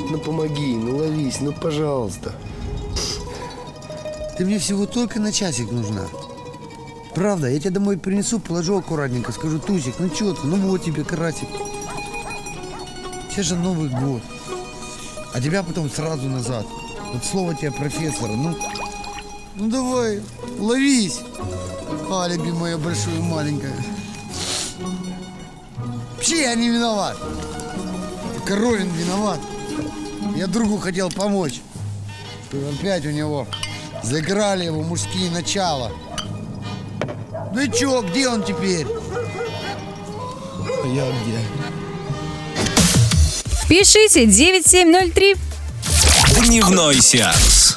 Ну помоги, ну ловись, ну пожалуйста. Ты мне всего только на часик нужна. Правда, я тебя домой принесу, положу аккуратненько, скажу: Тусик, ну чё ты, ну вот тебе карасик. Сейчас же Новый год. А тебя потом сразу назад. Вот слово тебе профессора, ну давай, ловись. А, любимая большое и маленькое. Вообще я не виноват. Коровин виноват. Я другу хотел помочь. Опять у него заиграли его мужские начала. Ну и чё, где он теперь? А я где? Пишите 9703. Дневной сеанс.